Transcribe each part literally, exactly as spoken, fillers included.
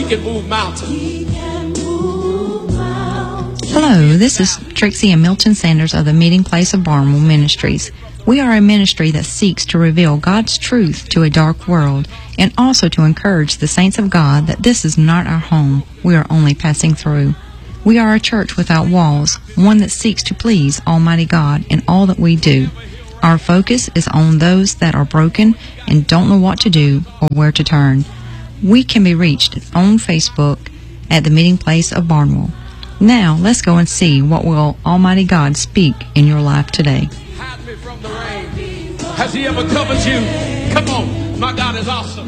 He can move mountains. Hello, this is Trixie and Milton Sanders of the Meeting Place of Barnwell Ministries. We are a ministry that seeks to reveal God's truth to a dark world and also to encourage the saints of God that this is not our home. We are only passing through. We are a church without walls, one that seeks to please Almighty God in all that we do. Our focus is on those that are broken and don't know what to do or where to turn. We can be reached on Facebook at the Meeting Place of Barnwell. Now, let's go and see what will Almighty God speak in your life today. Hide me from the rain. Has He ever covered you? Come on, my God is awesome.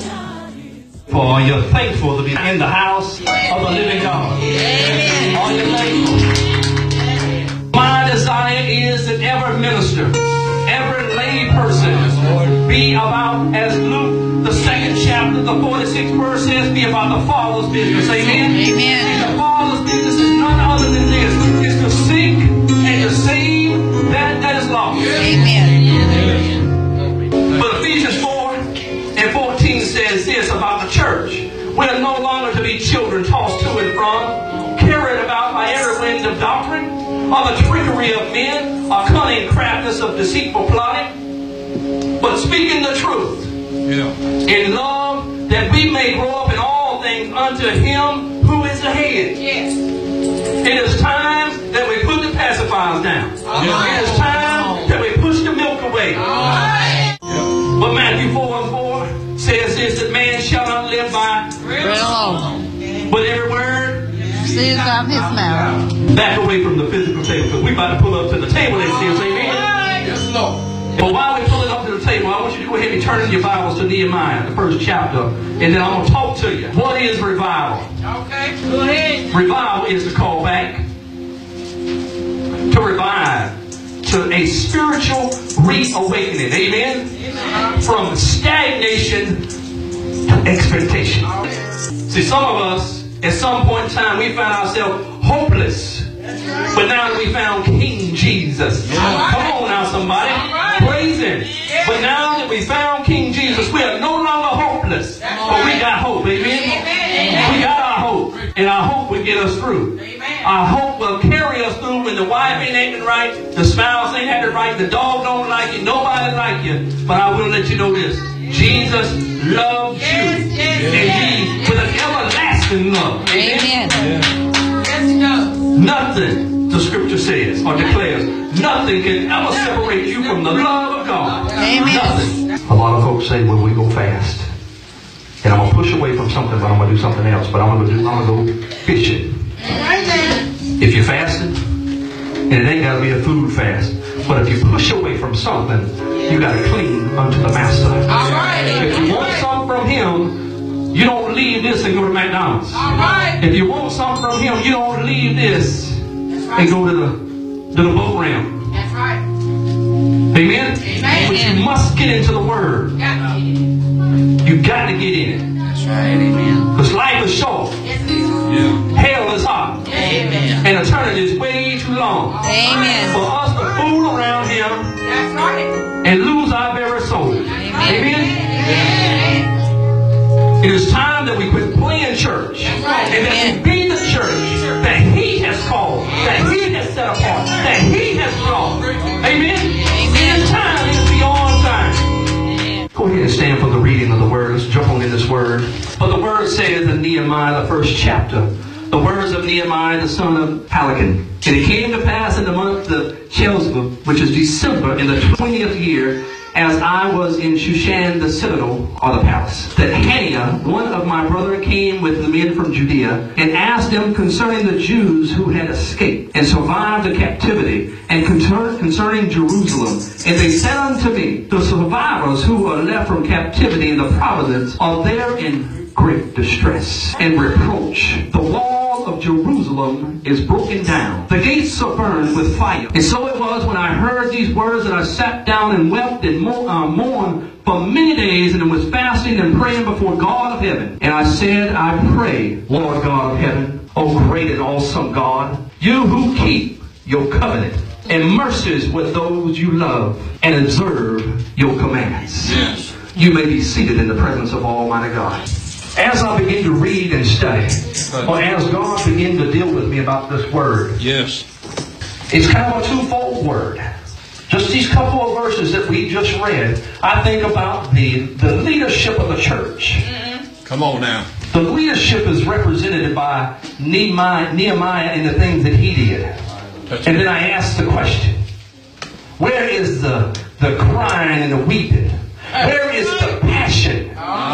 For you're thankful to be in the house of the living God. Are you thankful? My desire is that every minister, every lay person be about, as Luke, the second chapter, the forty-sixth verse says, be about the Father's business. Amen? Amen. And the Father's business is none other than this. It's to seek and to save that that is lost. Amen. But Ephesians four and fourteen says this about the church. We are no longer to be children tossed to and from, carried about by every wind of doctrine, or the trickery of men, or cunning craftiness of deceitful plotting, but speaking the truth yeah. in love, that we may grow up in all things unto Him who is the head. Yes. It is time that we put the pacifiers down. Yeah. It is time that we push the milk away. Yeah. But Matthew four and four says this, that man shall not live by bread alone, but every word proceeds out of His mouth. Back away from the physical table, because we're about to pull up to the table and see us. Amen. Yes, Lord. But while we pull it up to the table, I want you to go ahead and turn in your Bibles to Nehemiah, the first chapter, and then I'm going to talk to you. What is revival? Okay, go ahead. Revival is to call back, to revive, to a spiritual reawakening. Amen? Amen. From stagnation to expectation. See, some of us, at some point in time, we found ourselves hopeless. Right. But now that we found King Jesus. Yeah. Come on now, somebody. Right. Praise Him. Yeah. But now that we found King Jesus, we are no longer hopeless. That's but right. we got hope. Amen? Amen. We got our hope. And our hope will get us through. Amen. Our hope will carry us through when the wife ain't acting right, the spouse ain't acting right, the dog don't like you, nobody like you. But I will let you know this. Jesus loves yes, you. Yes, and yes, He, with an everlasting love. Amen. Amen. Yes, nothing, the scripture says or declares, nothing can ever separate you from the love of God. Amen. Nothing. A lot of folks say, well, we go fast. And I'm going to push away from something, but I'm going to do something else. But I'm going to do, I'm going to go fishing. If you're fasting, and it ain't got to be a food fast, but if you push away from something, you got to cling unto the Master. All right. If you want something from Him, you don't leave this and go to McDonald's. All right. If you want something from Him, you don't leave this right. and go to the to the boat ramp. That's right. Amen? Amen. But you must get into the Word. Yeah. You got to get in it. That's right. Amen. Because life is short. Yes, it is. Yeah. Hell is hot. Amen. And eternity is way too long. Amen. For us to fool around Him. That's right. And lose our very soul. Amen. Amen. Amen. It is time that we quit playing church. Right. And that we be the church that He has called, that He has set apart, that He has called. Amen? Amen. It is time. It is beyond time. Go ahead and stand for the reading of the Word. Let's jump on in this Word. But the Word says in Nehemiah, the first chapter, the words of Nehemiah, the son of Halakon. And it came to pass in the month of Chelzbah, which is December, in the twentieth year, as I was in Shushan the citadel, or the palace, that Hananiah, one of my brethren, came with the men from Judea, and asked them concerning the Jews who had escaped and survived the captivity, and concerning Jerusalem. And they said unto me, the survivors who are left from captivity in the province are there in great distress and reproach. The wall of Jerusalem is broken down. The gates are burned with fire. And so it was when I heard these words that I sat down and wept and mo- uh, mourned for many days, and was fasting and praying before God of heaven. And I said, I pray, Lord God of heaven, O great and awesome God, you who keep your covenant and mercies with those you love and observe your commands. Yes. You may be seated in the presence of Almighty God. as I begin to read and study, or as God began to deal with me about this word, Yes. it's kind of a twofold word. Just these couple of verses that we just read, I think about the, the leadership of the church. Come on now. The leadership is represented by Nehemiah, Nehemiah and the things that he did. And then I ask the question, where is the, the crying and the weeping? Where is the passion?